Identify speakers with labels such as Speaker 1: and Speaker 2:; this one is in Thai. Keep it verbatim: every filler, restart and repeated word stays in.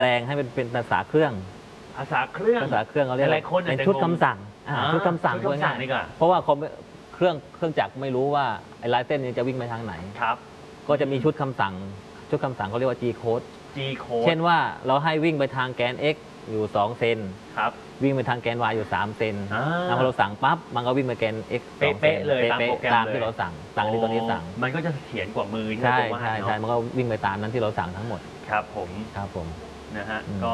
Speaker 1: แปลงให้เป็นเป็นภาษาเครื่อง
Speaker 2: ภาษาเครื่อง
Speaker 1: ภาษาเครื่องเขาเรียกเป็นชุดคำสั่งชุดคำสั่งด้วยง่ายเพราะว่าเครื่องเครื่องจักรไม่รู้ว่าไอ้ลายเส้นนี้จะวิ่งไปทางไหน
Speaker 2: ครับ
Speaker 1: ก็จะมีชุดคำสั่งชุดคำสั่งเขาเรียกว่า G code
Speaker 2: G code
Speaker 1: เช่นว่าเราให้วิ่งไปทางแกน x อยู่สองเซน
Speaker 2: ครับ
Speaker 1: วิ่งไปทางแกน y อยู่สามเซนแล้วพอเราสั่งปั๊บมันก็วิ่งไปแกน x
Speaker 2: เป๊ะๆเลยตามโปรแกรม
Speaker 1: ตามที่เราสั่งสั่งที่ตัวนี้สั่ง
Speaker 2: มันก็จะเขียนกว่ามือ
Speaker 1: ใช่ใช่ใช่มันก็วิ่งไปตามนั้นที่เราสั่งทั้งหมด
Speaker 2: ครับผม
Speaker 1: ครับผม
Speaker 2: นะฮะ